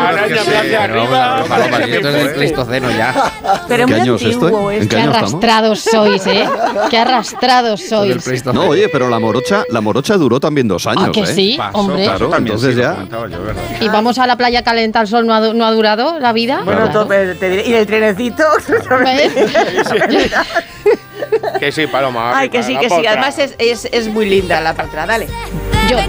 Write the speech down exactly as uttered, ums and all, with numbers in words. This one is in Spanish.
araña me hace arriba. Paloma, esto es del Pleistoceno ya. Pero ¿En qué muy años antiguo, estoy? es ¿En qué Qué año estamos? arrastrados sois, ¿eh? Qué arrastrados Esto es del sois. Pleistoceno. No, oye, pero la morocha, la morocha duró también dos años, ¿Ah, que ¿eh? sí? Pasó, Hombre. Claro, también entonces sí, lo ya- comentaba yo, ¿verdad? Y vamos a la playa calentar al sol, ¿no ha, du- no ha durado la vida? Bueno, Claro. todo, te diré. Y el trenecito. Que sí, Paloma. Ay, que sí, la que sí. potra. Además es, es, es muy linda la partra. Dale.